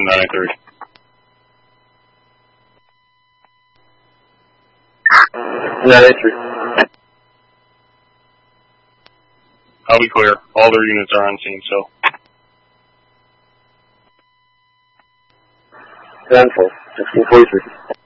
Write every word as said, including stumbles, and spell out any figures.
one ninety-three. ninety-three. I'll be clear. All their units are on scene, so. ten four. sixteen forty-three.